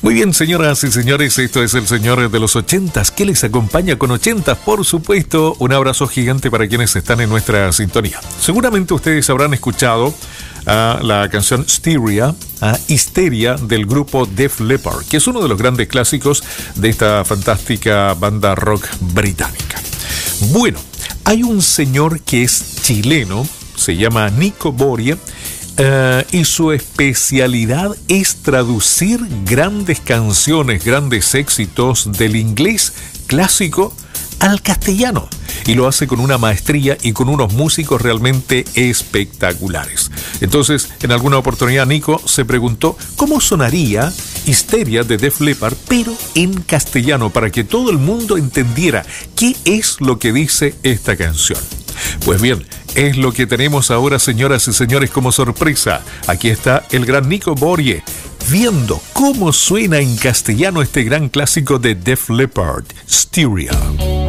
Muy bien, señoras y señores, esto es el Señor de los 80s, que les acompaña con 80s, por supuesto. Un abrazo gigante para quienes están en nuestra sintonía. Seguramente ustedes habrán escuchado la canción Hysteria del grupo Def Leppard, que es uno de los grandes clásicos de esta fantástica banda rock británica. Bueno, hay un señor que es chileno, se llama Nico Borie, y su especialidad es traducir grandes canciones, grandes éxitos del inglés clásico al castellano, y lo hace con una maestría y con unos músicos realmente espectaculares. Entonces, en alguna oportunidad Nico se preguntó cómo sonaría Hysteria de Def Leppard, pero en castellano, para que todo el mundo entendiera qué es lo que dice esta canción. Pues bien, es lo que tenemos ahora, señoras y señores, como sorpresa. Aquí está el gran Nico Borie, viendo cómo suena en castellano este gran clásico de Def Leppard, Hysteria.